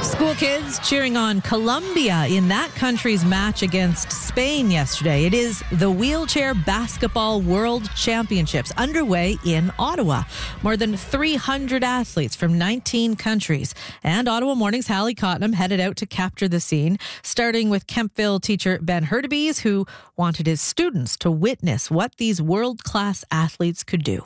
School kids cheering on Colombia in that country's match against Spain yesterday. It is the Wheelchair Basketball World Championships underway in Ottawa. More than 300 athletes from 19 countries. And Ottawa Morning's Hallie Cotnam headed out to capture the scene, starting with Kemptville teacher Ben Hurtubise, who wanted his students to witness what these world-class athletes could do.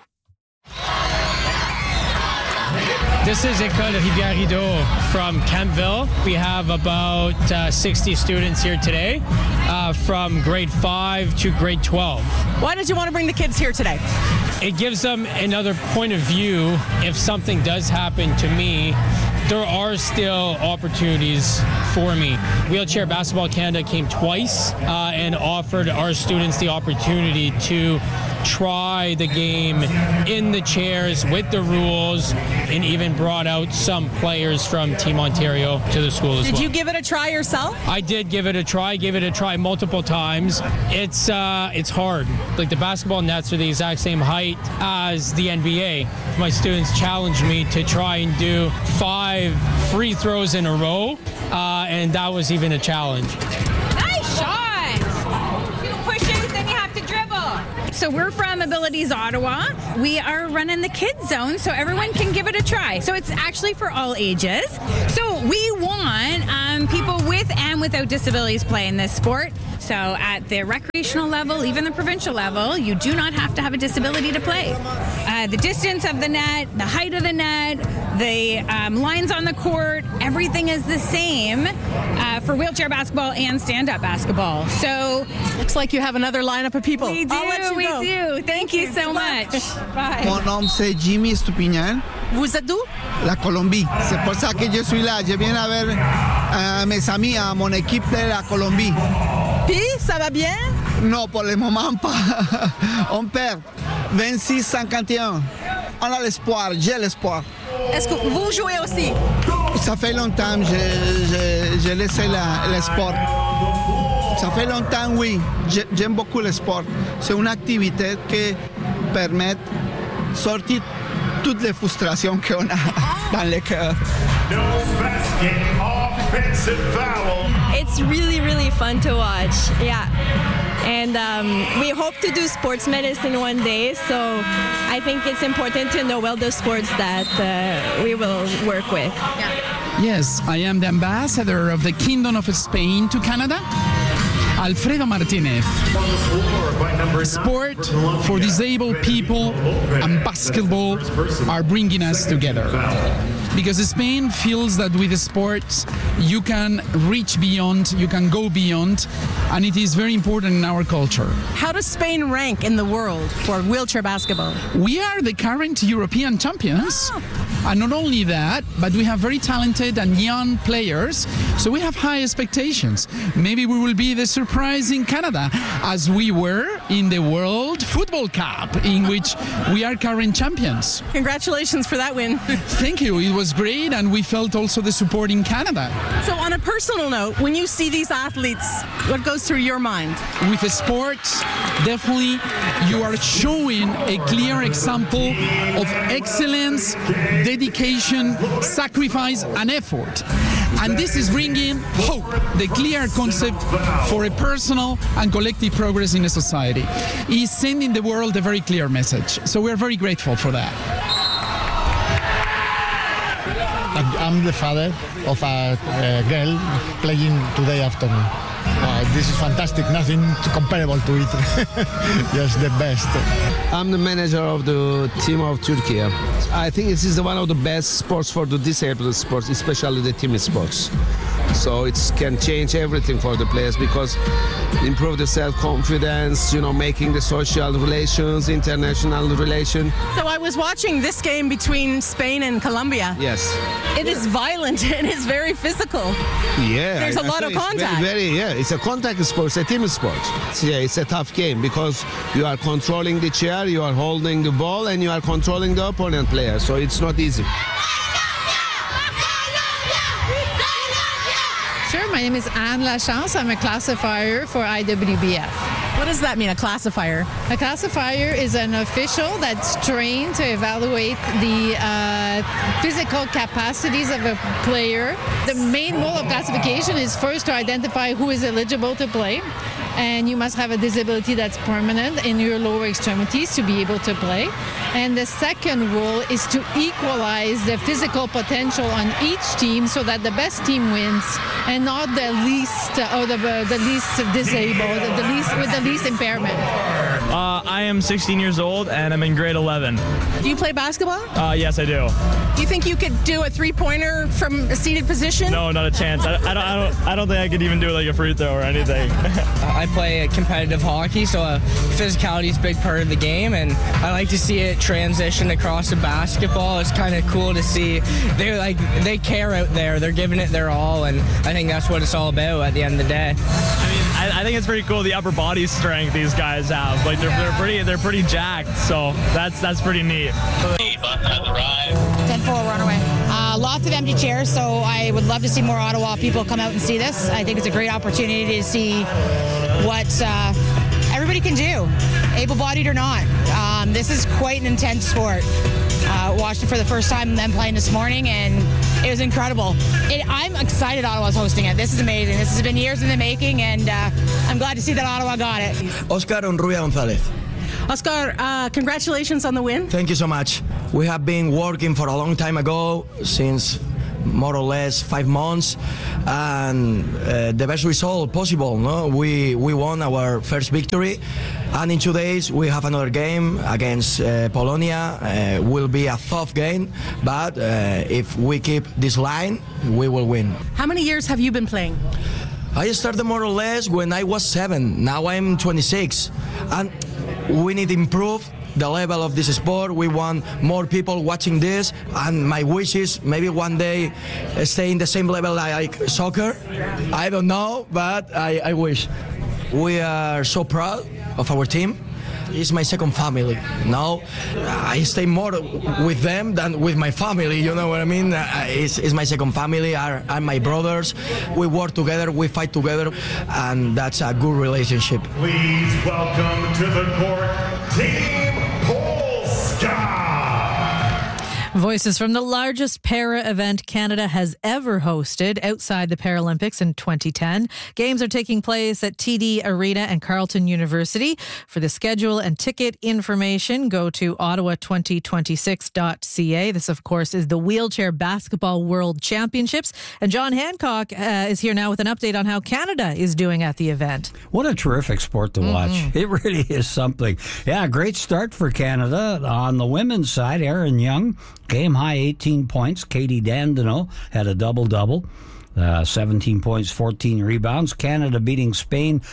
This is École Rivière-Rideau from Kemptville. We have about 60 students here today from grade 5 to grade 12. Why did you want to bring the kids here today? It gives them another point of view. If something does happen to me, there are still opportunities for me. Wheelchair Basketball Canada came twice and offered our students the opportunity to try the game in the chairs with the rules, and even brought out some players from Team Ontario to the school as well. Did you give it a try yourself? I did give it a try. Gave it a try multiple times. It's hard. Like, the basketball nets are the exact same height as the NBA. My students challenged me to try and do 5 free throws in a row, and that was even a challenge. Nice shot! You push it, then you have to dribble. So we're from Abilities Ottawa. We are running the kids zone so everyone can give it a try. So it's actually for all ages. So we want people with and without disabilities play in this sport. So at the recreational level, even the provincial level, you do not have to have a disability to play. The distance of the net, the height of the net, the lines on the court, everything is the same for wheelchair basketball and stand-up basketball. So looks like you have another lineup of people. We do, we do. Thank you so much. Bye. Mon nom c'est Jimmy Stupinian. Vous êtes d'où? La Colombie. C'est pour ça que je suis là. Je viens à ver à mes amis, à mon équipe de la Colombie. Puis, ça va bien? Non, pour le moment pas. On perd 26-51. On a l'espoir, j'ai l'espoir. Est-ce que vous jouez aussi? Ça fait longtemps que j'ai laissé le sport. Ça fait longtemps, oui. J'aime beaucoup le sport. C'est une activité qui permet de sortir toutes les frustrations qu'on a dans le cœur. It's really, really fun to watch. Yeah. And we hope to do sports medicine one day, so I think it's important to know well the sports that we will work with. Yes, I am the ambassador of the Kingdom of Spain to Canada, Alfredo Martinez. Sport for disabled people and basketball are bringing us together. Because Spain feels that with sports you can reach beyond, you can go beyond, and it is very important in our culture. How does Spain rank in the world for wheelchair basketball? We are the current European champions. And not only that, but we have very talented and young players, so we have high expectations. Maybe we will be the surprise in Canada, as we were in the World Football Cup, in which we are current champions. Congratulations for that win. Thank you. It was great, and we felt also the support in Canada. So on a personal note, when you see these athletes, what goes through your mind? With the sports, definitely you are showing a clear example of excellence, dedication, sacrifice, and effort. And this is bringing hope, the clear concept for a personal and collective progress in a society. It's sending the world a very clear message. So we're very grateful for that. I'm the father of a girl playing today afternoon. This is fantastic, nothing comparable to it. Just the best. I'm the manager of the team of Turkey. I think this is one of the best sports for the disabled sports, especially the team sports. So it can change everything for the players because improve the self-confidence, making the social relations, international relations. So I was watching this game between Spain and Colombia. Yes. It is violent and it's very physical. Yeah. There's a lot of contact. It's a contact sport, it's a team sport. It's a tough game because you are controlling the chair, you are holding the ball, and you are controlling the opponent player. So it's not easy. Sure, my name is Anne Lachance. I'm a classifier for IWBF. What does that mean, a classifier? A classifier is an official that's trained to evaluate the physical capacities of a player. The main role of classification is first to identify who is eligible to play, and you must have a disability that's permanent in your lower extremities to be able to play. And the second rule is to equalize the physical potential on each team so that the best team wins and not the least or the least disabled, with the least impairment. I am 16 years old and I'm in grade 11. Do you play basketball? Yes, I do. Do you think you could do a three-pointer from a seated position? No, not a chance. I don't think I could even do like a free throw or anything. I play competitive hockey, so physicality is a big part of the game, and I like to see it transition across to basketball. It's kind of cool to see they care out there. They're giving it their all, and I think that's what it's all about at the end of the day. I think it's pretty cool the upper body strength these guys have. Like they're pretty jacked, so that's pretty neat. 10-4 runaway. Lots of empty chairs, so I would love to see more Ottawa people come out and see this. I think it's a great opportunity to see what everybody can do, able-bodied or not. This is quite an intense sport. Watched it for the first time and then playing this morning, and it was incredible. I'm excited Ottawa's hosting it. This is amazing. This has been years in the making, and I'm glad to see that Ottawa got it. Oscar Onrubia Gonzalez. Oscar, congratulations on the win. Thank you so much. We have been working for a long time ago, since more or less 5 months, and the best result possible. No, we won our first victory, and in 2 days we have another game against Polonia. Will be a tough game, but if we keep this line, we will win. How many years have you been playing? I started more or less when I was 7. Now I'm 26, and we need to improve the level of this sport. We want more people watching this, and my wish is maybe one day stay in the same level like soccer. I don't know, but I wish. We are so proud of our team. It's my second family. Now I stay more with them than with my family. You know what I mean? It's my second family. Are my brothers. We work together. We fight together, and that's a good relationship. Please welcome to the court, Team Polska. Voices from the largest para event Canada has ever hosted outside the Paralympics in 2010. Games are taking place at TD Arena and Carleton University. For the schedule and ticket information, go to ottawa2026.ca. This, of course, is the Wheelchair Basketball World Championships. And John Hancock is here now with an update on how Canada is doing at the event. What a terrific sport to watch. It really is something. Yeah, great start for Canada. On the women's side, Erin Young, game high 18 points. Katie Dandino had a double-double. 17 points, 14 rebounds. Canada beating Spain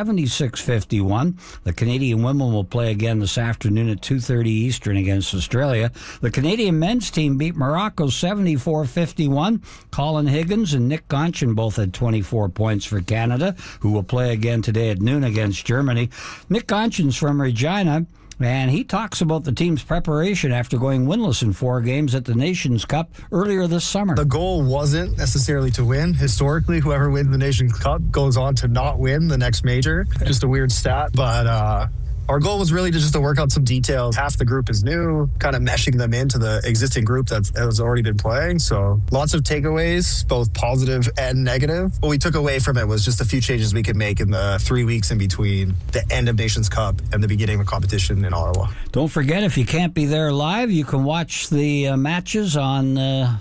76-51. The Canadian women will play again this afternoon at 2:30 Eastern against Australia. The Canadian men's team beat Morocco 74-51. Colin Higgins and Nick Gonchin both had 24 points for Canada, who will play again today at noon against Germany. Nick Gonchin's from Regina, and he talks about the team's preparation after going winless in 4 games at the Nations Cup earlier this summer. The goal wasn't necessarily to win. Historically, whoever wins the Nations Cup goes on to not win the next major. Just a weird stat, but our goal was really to work out some details. Half the group is new, kind of meshing them into the existing group that has already been playing. So lots of takeaways, both positive and negative. What we took away from it was just a few changes we could make in the 3 weeks in between the end of Nations Cup and the beginning of competition in Ottawa. Don't forget, if you can't be there live, you can watch the matches on the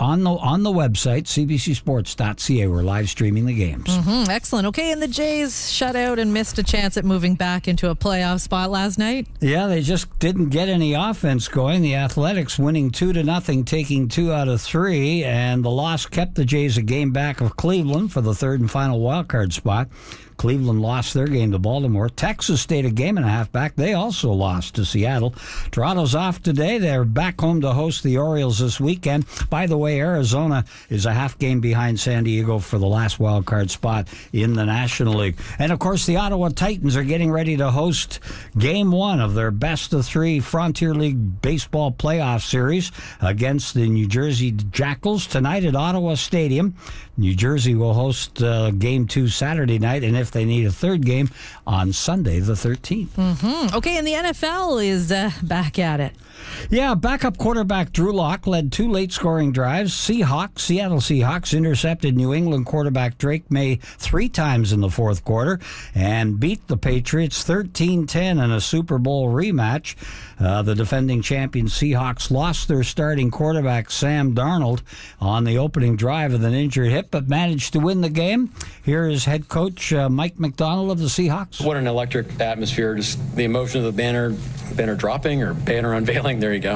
website, cbcsports.ca. We're live streaming the games. Excellent. Okay, and the Jays shut out and missed a chance at moving back into a playoff spot last night. Yeah, they just didn't get any offense going. The Athletics winning 2-0, taking 2 out of 3, and the loss kept the Jays a game back of Cleveland for the third and final wildcard spot. Cleveland lost their game to Baltimore. Texas stayed a game and a half back. They also lost to Seattle. Toronto's off today. They're back home to host the Orioles this weekend. By the way, Arizona is a half game behind San Diego for the last wild card spot in the National League. And, of course, the Ottawa Titans are getting ready to host Game 1 of their best-of-3 Frontier League Baseball playoff series against the New Jersey Jackals tonight at Ottawa Stadium. New Jersey will host Game 2 Saturday night, and if they need a third game, on Sunday the 13th. Okay, and the NFL is back at it. Yeah, backup quarterback Drew Lock led 2 late-scoring drives. Seattle Seahawks intercepted New England quarterback Drake May 3 times in the fourth quarter and beat the Patriots 13-10 in a Super Bowl rematch. The defending champion Seahawks lost their starting quarterback Sam Darnold on the opening drive with an injured hip, but managed to win the game. Here is head coach Mike McDonald of the Seahawks. What an electric atmosphere. Just the emotion of the banner dropping or banner unveiling. There you go.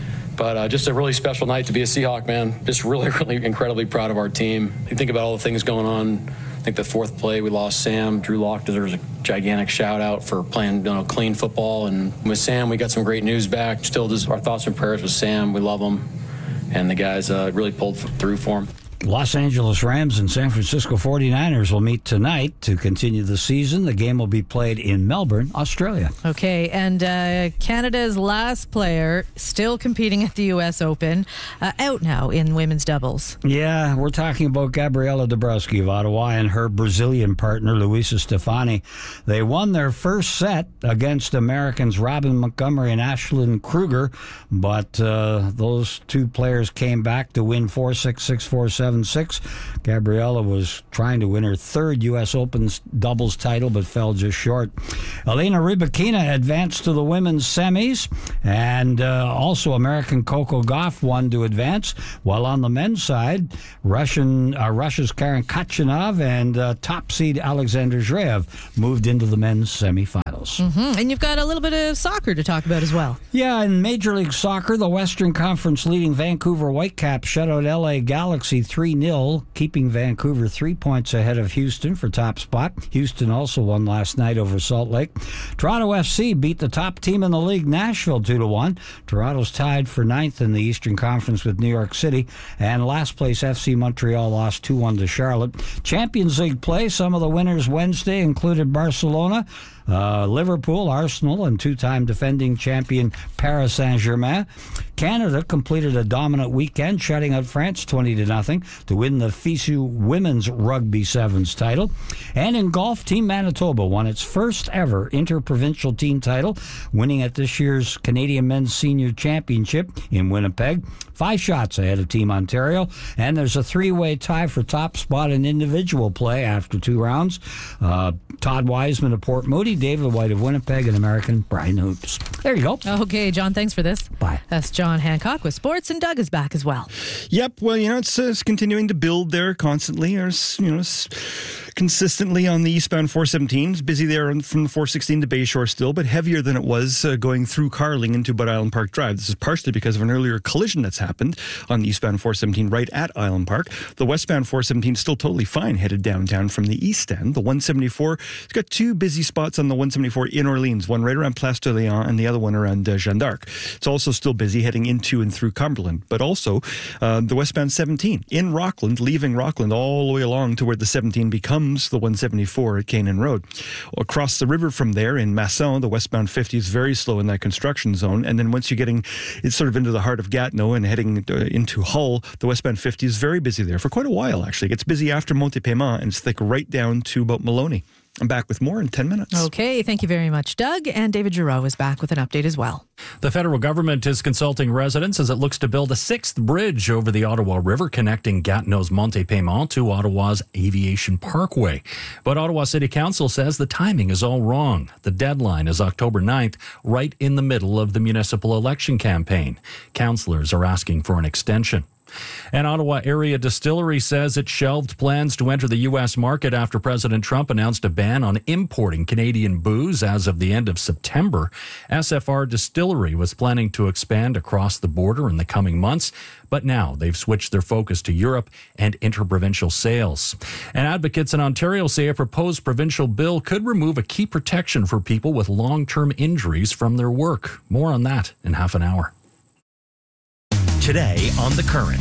But just a really special night to be a Seahawk, man. Just really, really incredibly proud of our team. You think about all the things going on. I think the fourth play, we lost Sam. Drew Lock deserves a gigantic shout-out for playing clean football. And with Sam, we got some great news back. Still, just our thoughts and prayers with Sam. We love him. And the guys really pulled through for him. Los Angeles Rams and San Francisco 49ers will meet tonight to continue the season. The game will be played in Melbourne, Australia. Okay, and Canada's last player still competing at the U.S. Open, out now in women's doubles. Yeah, we're talking about Gabriela Dabrowski of Ottawa and her Brazilian partner, Luisa Stefani. They won their first set against Americans Robin Montgomery and Ashlyn Kruger, but those 2 players came back to win 4-6, 6-4, 7-6. Gabriela was trying to win her 3rd U.S. Open doubles title, but fell just short. Elena Rybakina advanced to the women's semis, and also American Coco Gauff won to advance, while on the men's side, Russia's Karen Khachanov and top seed Alexander Zverev moved into the men's semifinals. And you've got a little bit of soccer to talk about as well. Yeah, in Major League Soccer, the Western Conference leading Vancouver Whitecaps shut out LA Galaxy 3-0, keeping Vancouver 3 points ahead of Houston for top spot. Houston also won last night over Salt Lake. Toronto FC beat the top team in the league, Nashville, 2-1. Toronto's tied for 9th in the Eastern Conference with New York City. And last place FC Montreal lost 2-1 to Charlotte. Champions League play, some of the winners Wednesday included Barcelona, Liverpool, Arsenal, and 2-time defending champion Paris Saint-Germain. Canada completed a dominant weekend, shutting out France 20-0 to win the FISU Women's Rugby Sevens title. And in golf, Team Manitoba won its first ever interprovincial team title, winning at this year's Canadian Men's Senior Championship in Winnipeg, 5 shots ahead of Team Ontario. And there's a 3-way tie for top spot in individual play after 2 rounds. Todd Wiseman of Port Moody, David White of Winnipeg, and American Brian Hoops. There you go. Okay, John, thanks for this. Bye. That's John Hancock with sports, and Doug is back as well. Yep. Well, it's continuing to build there constantly, or consistently on the eastbound 417. It's busy there from the 416 to Bayshore still, but heavier than it was going through Carling into Bud Island Park Drive. This is partially because of an earlier collision that's happened on the eastbound 417 right at Island Park. The westbound 417 is still totally fine headed downtown from the east end. The 174, it's got 2 busy spots on the 174 in Orleans, one right around Place de Léon and the other one around Jeanne d'Arc. It's also still busy heading into and through Cumberland, but also the westbound 17 in Rockland, leaving Rockland all the way along to where the 17 becomes the 174 at Canaan Road. Across the river from there in Masson, the westbound 50 is very slow in that construction zone, and then once you're getting it's sort of into the heart of Gatineau and heading into Hull, the westbound 50 is very busy there for quite a while, actually. It gets busy after Monte-Paiement, and it's thick right down to about Maloney. I'm back with more in 10 minutes. Okay, thank you very much, Doug. And David Giroux is back with an update as well. The federal government is consulting residents as it looks to build a 6th bridge over the Ottawa River connecting Gatineau's Monte-Paiement to Ottawa's Aviation Parkway. But Ottawa City Council says the timing is all wrong. The deadline is October 9th, right in the middle of the municipal election campaign. Councillors are asking for an extension. An Ottawa area distillery says it shelved plans to enter the U.S. market after President Trump announced a ban on importing Canadian booze as of the end of September. SFR Distillery was planning to expand across the border in the coming months, but now they've switched their focus to Europe and interprovincial sales. And advocates in Ontario say a proposed provincial bill could remove a key protection for people with long-term injuries from their work. More on that in half an hour. Today on The Current.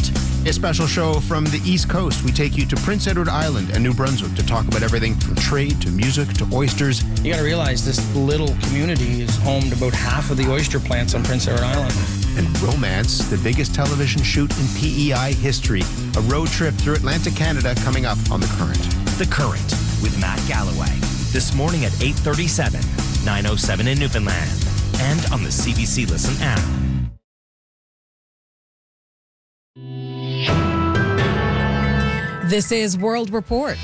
A special show from the East Coast. We take you to Prince Edward Island and New Brunswick to talk about everything from trade to music to oysters. You got to realize this little community is home to about half of the oyster plants on Prince Edward Island. And romance, the biggest television shoot in PEI history. A road trip through Atlantic Canada coming up on The Current. The Current with Matt Galloway. This morning at 8:37, 9:07 in Newfoundland. And on the CBC Listen app. This is World Report.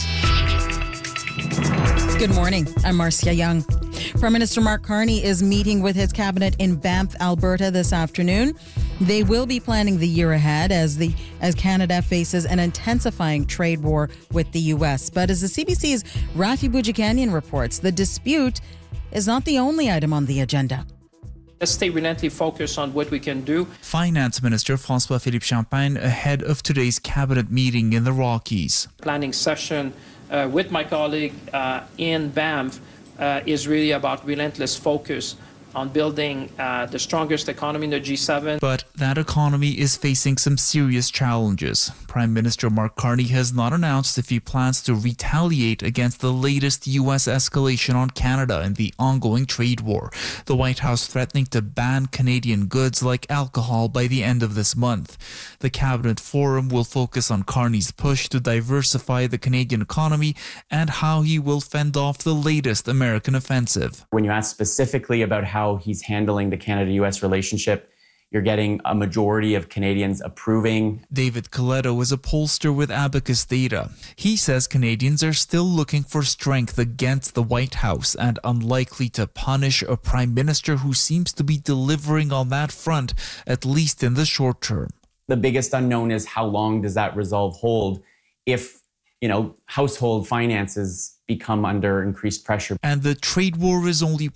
Good morning. I'm Marcia Young. Prime Minister Mark Carney is meeting with his cabinet in Banff, Alberta this afternoon. They will be planning the year ahead as Canada faces an intensifying trade war with the U.S. But as the CBC's Rafi Boudjikanian reports, the dispute is not the only item on the agenda. Let's stay relentlessly focused on what we can do. Finance Minister François-Philippe Champagne ahead of today's cabinet meeting in the Rockies. Planning session with my colleague in Banff is really about relentless focus on building the strongest economy in the G7. But that economy is facing some serious challenges. Prime Minister Mark Carney has not announced if he plans to retaliate against the latest U.S. escalation on Canada in the ongoing trade war. The White House threatening to ban Canadian goods like alcohol by the end of this month. The Cabinet Forum will focus on Carney's push to diversify the Canadian economy and how he will fend off the latest American offensive. When you ask specifically about how he's handling the Canada-U.S. relationship, you're getting a majority of Canadians approving. David Coletto is a pollster with Abacus Data. He says Canadians are still looking for strength against the White House and unlikely to punish a prime minister who seems to be delivering on that front, at least in the short term. The biggest unknown is how long does that resolve hold if, household finances become under increased pressure. And the trade war is only